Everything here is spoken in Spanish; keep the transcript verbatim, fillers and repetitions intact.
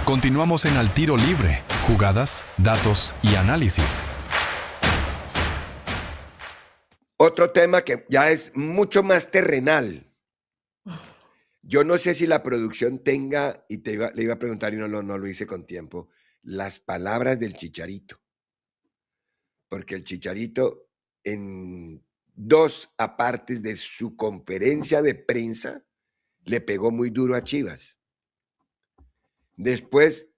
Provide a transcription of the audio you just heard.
Continuamos en Al Tiro Libre, jugadas, datos y análisis. Otro tema que ya es mucho más terrenal. Yo no sé si la producción tenga, y te iba, le iba a preguntar y no, no, no lo hice con tiempo, las palabras del Chicharito. Porque el Chicharito en dos apartes de su conferencia de prensa le pegó muy duro a Chivas. Después